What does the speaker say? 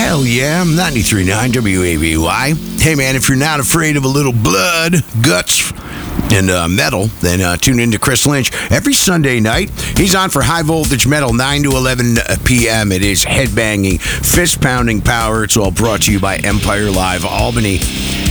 Hell yeah, 93.9 WAVY. Hey man, if you're not afraid of a little blood, guts, and metal, then tune in to Chris Lynch every Sunday night. He's on for High Voltage Metal, 9 to 11 p.m. It is headbanging, fist-pounding power. It's all brought to you by Empire Live Albany.